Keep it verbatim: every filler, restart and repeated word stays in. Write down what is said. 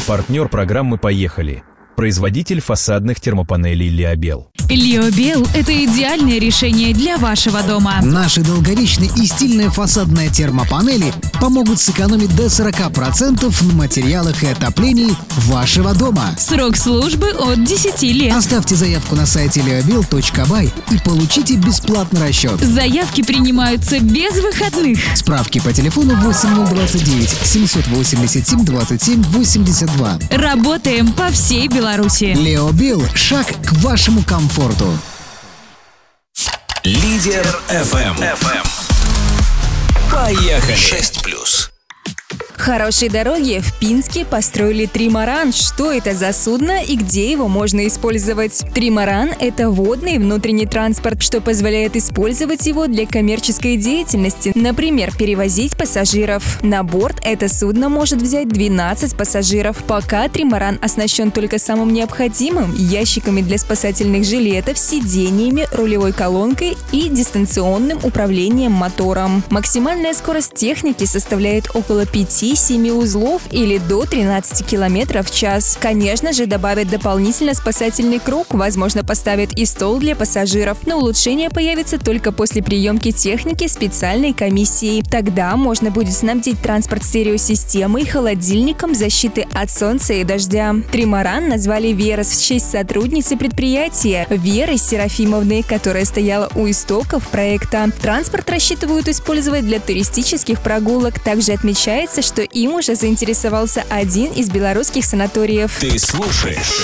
Партнер программы «Поехали». Производитель фасадных термопанелей «Лиобел». «Лиобел» — это идеальное решение для вашего дома. Наши долговечные и стильные фасадные термопанели помогут сэкономить до сорок процентов на материалах и отоплении вашего дома. Срок службы от десяти лет. Оставьте заявку на сайте лиобел точка бай и получите бесплатный расчет. Заявки принимаются без выходных. Справки по телефону восемь ноль двадцать девять семьсот восемьдесят семь двадцать семь восемьдесят два. Работаем по всей Беларуси. Лиобел – шаг к вашему комфорту. Лидер эф эм. Поехали! шесть плюс. Хорошие дороги в Пинске построили тримаран. Что это за судно и где его можно использовать? Тримаран – это водный внутренний транспорт, что позволяет использовать его для коммерческой деятельности, например, перевозить пассажиров. На борт это судно может взять двенадцать пассажиров. Пока тримаран оснащен только самым необходимым – ящиками для спасательных жилетов, сиденьями, рулевой колонкой и дистанционным управлением мотором. Максимальная скорость техники составляет около пяти-семи узлов или до тринадцати километров в час. Конечно же, добавят дополнительно спасательный круг, возможно, поставят и стол для пассажиров, но улучшение появится только после приемки техники специальной комиссией. Тогда можно будет снабдить транспорт стереосистемой, холодильником, защиты от солнца и дождя. Тримаран назвали Верос в честь сотрудницы предприятия Веры Серафимовны, которая стояла у истоков проекта. Транспорт рассчитывают использовать для туристических прогулок. Также отмечается, что им уже заинтересовался один из белорусских санаториев. Ты слушаешь